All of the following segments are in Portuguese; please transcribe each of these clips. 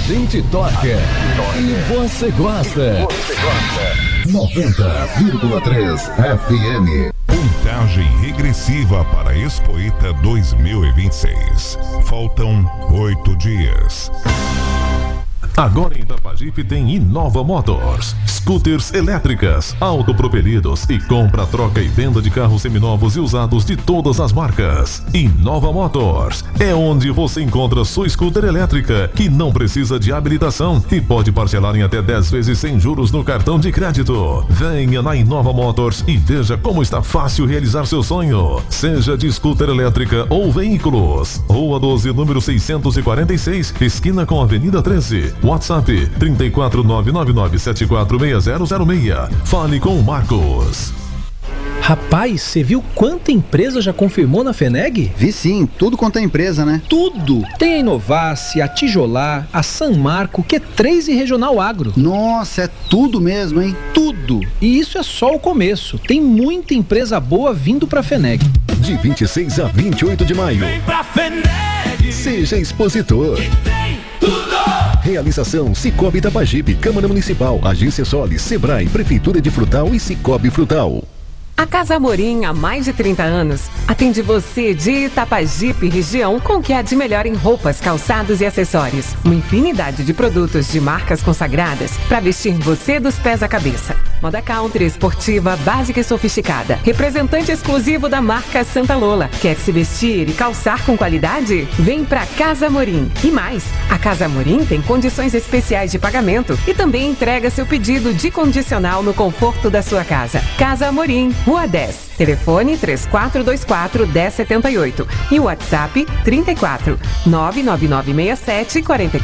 gente toca e você gosta. 90,3 FM. Contagem regressiva para a Expoeta 2026. Faltam 8 dias. Agora em Itapajipe tem Inova Motors, scooters elétricas, autopropelidos e compra, troca e venda de carros seminovos e usados de todas as marcas. Inova Motors é onde você encontra sua scooter elétrica, que não precisa de habilitação e pode parcelar em até 10 vezes sem juros no cartão de crédito. Venha na Inova Motors e veja como está fácil realizar seu sonho, seja de scooter elétrica ou veículos. Rua 12, número 646, esquina com Avenida 13. WhatsApp 34999746006. Fale com o Marcos. Rapaz, você viu quanta empresa já confirmou na FENEG? Vi sim, tudo quanto é empresa, né? Tudo! Tem a Inovace, a Tijolar, a San Marco, Q3 e Regional Agro. Nossa, é tudo mesmo, hein? Tudo! E isso é só o começo. Tem muita empresa boa vindo pra FENEG. De 26 a 28 de maio. Vem pra FENEG! Seja expositor. Tudo! Realização Cicobi Itapajipe, Câmara Municipal, Agência Solis, Sebrae, Prefeitura de Frutal e Cicobi Frutal. A Casa Amorim, há mais de 30 anos, atende você de Itapajipe região com o que há de melhor em roupas, calçados e acessórios. Uma infinidade de produtos de marcas consagradas para vestir você dos pés à cabeça. Moda country, esportiva, básica e sofisticada. Representante exclusivo da marca Santa Lola. Quer se vestir e calçar com qualidade? Vem pra Casa Amorim. E mais, a Casa Amorim tem condições especiais de pagamento e também entrega seu pedido de condicional no conforto da sua casa. Casa Amorim, Rua 10. Telefone 3424-1078 e o WhatsApp 34 99967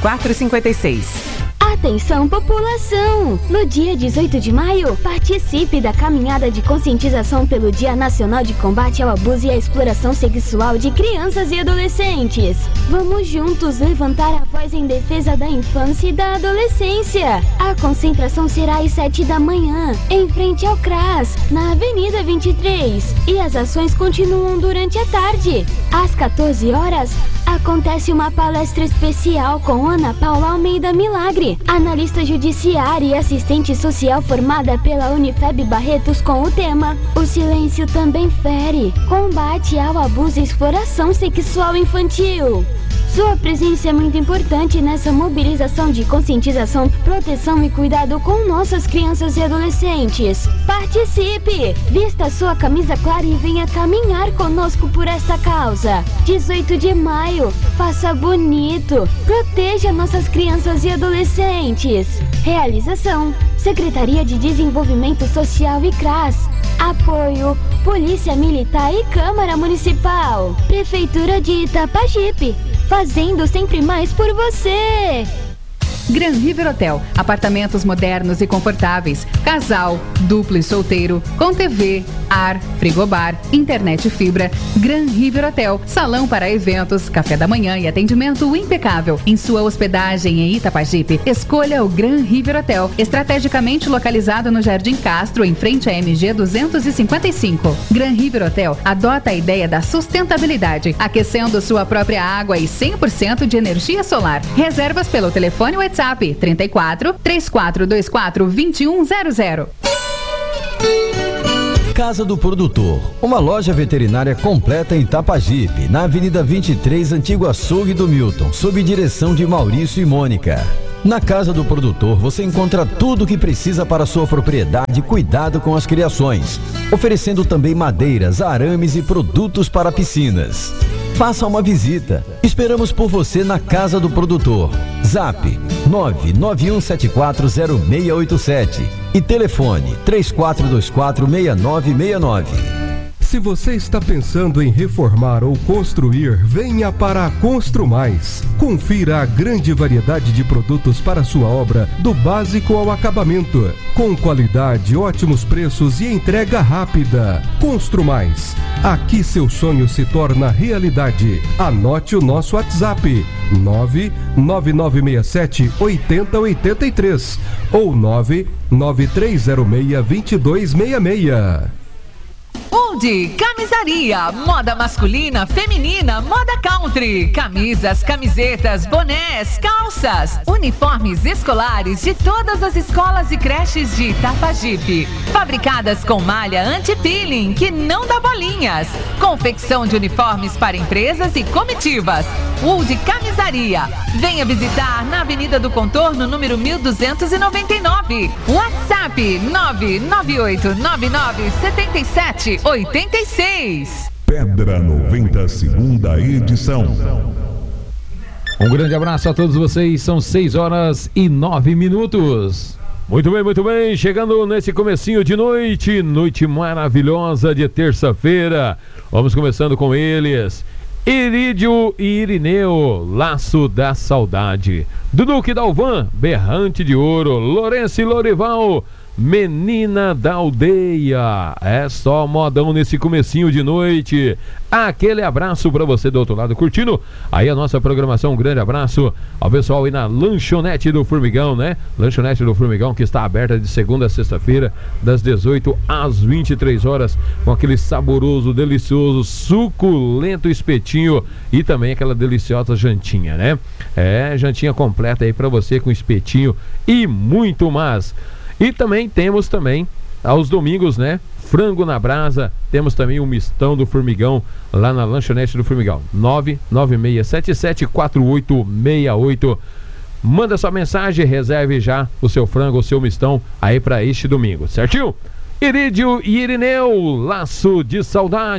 4456. Atenção, população! No dia 18 de maio, participe da caminhada de conscientização pelo Dia Nacional de Combate ao Abuso e à Exploração Sexual de Crianças e Adolescentes. Vamos juntos levantar a voz em defesa da infância e da adolescência. A concentração será às 7 da manhã, em frente ao CRAS, na Avenida 23. E as ações continuam durante a tarde. Às 14 horas, acontece uma palestra especial com Ana Paula Almeida Milagre, analista judiciária e assistente social formada pela Unifeb Barretos, com o tema O Silêncio Também Fere, combate ao abuso e exploração sexual infantil. Sua presença é muito importante nessa mobilização de conscientização, proteção e cuidado com nossas crianças e adolescentes. Participe! Vista sua camisa clara e venha caminhar conosco por esta causa. 18 de maio, faça bonito. Proteja nossas crianças e adolescentes. Realização: Secretaria de Desenvolvimento Social e CRAS. Apoio: Polícia Militar e Câmara Municipal. Prefeitura de Itapajipe. Fazendo sempre mais por você. Gran River Hotel, apartamentos modernos e confortáveis, casal, duplo e solteiro, com TV, ar, frigobar, internet e fibra. Gran River Hotel, salão para eventos, café da manhã e atendimento impecável. Em sua hospedagem em Itapajipe, escolha o Gran River Hotel, estrategicamente localizado no Jardim Castro, em frente à MG 255. Gran River Hotel adota a ideia da sustentabilidade, aquecendo sua própria água e 100% de energia solar. Reservas pelo telefone WhatsApp 34 3424 2100. Casa do Produtor, uma loja veterinária completa em Itapajipe, na Avenida 23, Antigo Açougue do Milton, sob direção de Maurício e Mônica. Na Casa do Produtor você encontra tudo o que precisa para sua propriedade e cuidado com as criações, oferecendo também madeiras, arames e produtos para piscinas. Faça uma visita. Esperamos por você na Casa do Produtor. Zap 991740687 e telefone 34246969. Se você está pensando em reformar ou construir, venha para a Constru Mais. Confira a grande variedade de produtos para sua obra, do básico ao acabamento, com qualidade, ótimos preços e entrega rápida. Constru Mais. Aqui seu sonho se torna realidade. Anote o nosso WhatsApp 99967 8083 ou 99306 2266. Wood Camisaria, moda masculina, feminina, moda country, camisas, camisetas, bonés, calças, uniformes escolares de todas as escolas e creches de Itapajipe, fabricadas com malha anti-peeling que não dá bolinhas, confecção de uniformes para empresas e comitivas. Wood Camisaria, venha visitar na Avenida do Contorno, número 1299, WhatsApp 998997786. Pedra 90, segunda edição. Um grande abraço a todos vocês, são 6h09. Muito bem, chegando nesse comecinho de noite maravilhosa de terça-feira. Vamos começando com eles. Irídio e Irineu, Laço da Saudade. Duduque Dalvan, Berrante de Ouro. Lourenço e Lorival, Menina da Aldeia. É só modão nesse comecinho de noite. Aquele abraço pra você do outro lado curtindo aí a nossa programação. Um grande abraço ao pessoal aí na Lanchonete do Formigão, né? Lanchonete do Formigão, que está aberta de segunda a sexta-feira, das 18 às 23 horas, com aquele saboroso, delicioso, suculento espetinho e também aquela deliciosa jantinha, né? É, jantinha completa aí pra você, com espetinho e muito mais. E também temos aos domingos, né? Frango na brasa. Temos também o mistão do Formigão lá na Lanchonete do Formigão. 996774868. Manda sua mensagem, reserve já o seu frango, o seu mistão aí para este domingo, certinho? Irídio e Irineu, Laço de Saudade.